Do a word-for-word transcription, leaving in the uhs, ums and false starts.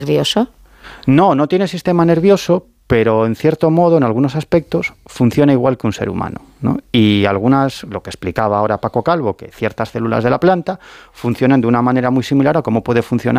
nervioso? No, no tiene sistema nervioso, pero en cierto modo, en algunos aspectos, funciona igual que un ser humano, ¿no? Y algunas, lo que explicaba ahora Paco Calvo, que ciertas células de la planta funcionan de una manera muy similar a cómo puede funcionar